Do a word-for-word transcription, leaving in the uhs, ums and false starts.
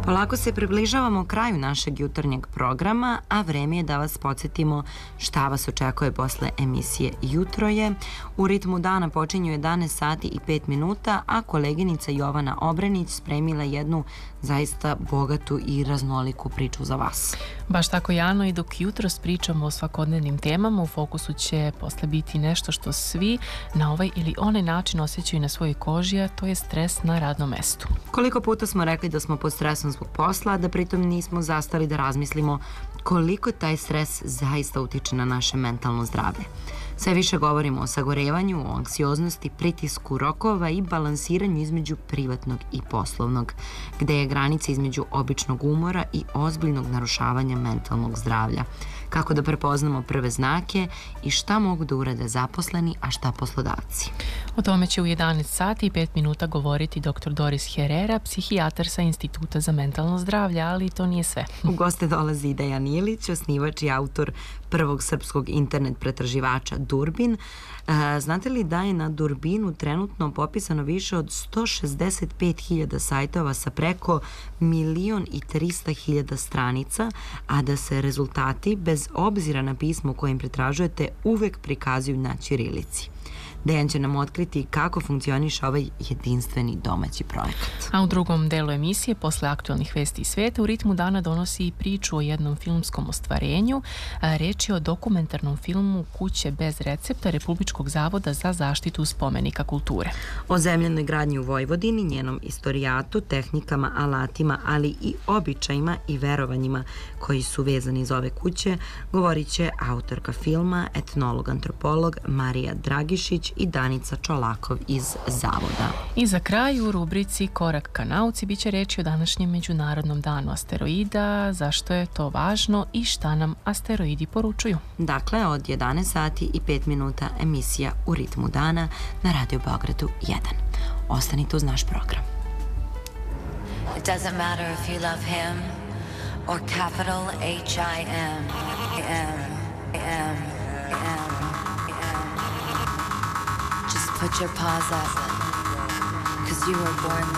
Polako se približavamo kraju našeg jutarnjeg programa, a vreme je da vas podsjetimo šta vas očekuje posle emisije Jutro je. U ritmu dana počinju jedanaest sati i pet minuta, a koleginica Jovana Obrenić spremila jednu zaista bogatu i raznoliku priču za vas. Baš tako, Jano, i dok jutros pričamo o svakodnevnim temama, u fokusu će posle biti nešto što svi na ovaj ili onaj način osjećaju na svojoj koži, a to je stres na radnom mestu. Koliko puta smo rekli da smo pod stresom zbog posla, a da pritom nismo zastali da razmislimo koliko taj stres zaista utiče na naše mentalno zdravlje. Sve više govorimo o sagorevanju, o anksioznosti, pritisku rokova i balansiranju između privatnog i poslovnog, gde je granica između običnog umora i ozbiljnog narušavanja mentalnog zdravlja. Kako da prepoznamo prve znake i šta mogu da urade zaposleni, a šta poslodavci. O tome će u jedanaest sati i pet minuta govoriti doktor Doris Herrera, psihijatar sa Instituta za mentalno zdravlje, ali to nije sve. U goste dolazi Dejan Ilić, osnivač i autor prvog srpskog internet pretraživača Durbin. Znate li da je na Durbinu trenutno popisano više od sto šezdeset pet hiljada sajtova sa preko milion i trista hiljada stranica, a da se rezultati, bez obzira na pismo kojim pretražujete, uvek prikazuju na ćirilici? Dejan će nam otkriti kako funkcioniše ovaj jedinstveni domaći projekat. A u drugom delu emisije, posle aktualnih vesti iz sveta, u ritmu dana donosi i priču o jednom filmskom ostvarenju. Reč je o dokumentarnom filmu Kuće bez recepta Republičkog zavoda za zaštitu spomenika kulture. O zemljanoj gradnji u Vojvodini, njenom istorijatu, tehnikama, alatima, ali i običajima i verovanjima koji su vezani iz ove kuće, govorit će autorka filma, etnolog-antropolog Marija Dragišić i Danica Čolakov iz Zavoda. I za kraj, u rubrici Korak ka nauci biće reči o današnjem Međunarodnom danu asteroida, zašto je to važno i šta nam asteroidi poručuju. Dakle, od jedanaest sati i pet minuta emisija U ritmu dana na Radio Beogradu jedan. Ostanite uz naš program. It doesn't matter if you love him or capital H I M M M M. Put your paws up, 'cause you were born